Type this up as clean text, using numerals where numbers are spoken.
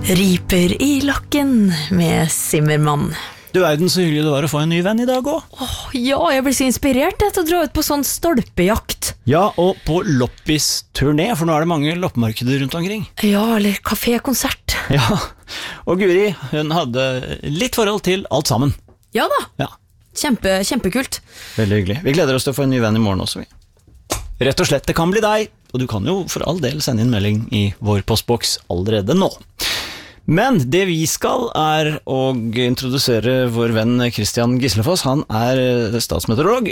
Riper i lakken med Simmermann. Du verden så hyggelig det var å få en ny venn i dag også. Ja, jeg ble så inspirert til å dra ut på sånn stolpejakt. Ja, og på loppis-turné, for nå er det mange loppemarkeder rundt omkring. Ja, eller kafékonsert. Ja, og Guri, hun hadde litt forhold til alt sammen. Ja da, Ja, kjempekult. veldig hyggelig. Vi gleder oss til å få en ny venn i morgen også, vi. Rett og slett, det kan bli deg, og du kan jo for all del sende inn melding i vår postboks allerede nå. Men det vi skal er å introdusere vår venn Christian Gislefoss. Han er statsmeteorolog,